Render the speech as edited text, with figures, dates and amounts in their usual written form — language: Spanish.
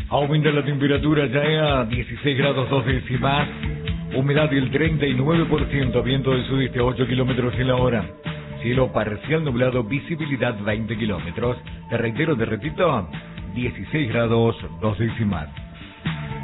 Aumenta la temperatura ya a 16 grados 2 décimas. Humedad del 39%, viento del sudeste a 8 kilómetros en la hora. Cielo parcial nublado, visibilidad 20 kilómetros. Te reitero, te repito, 16 grados 2 décimas.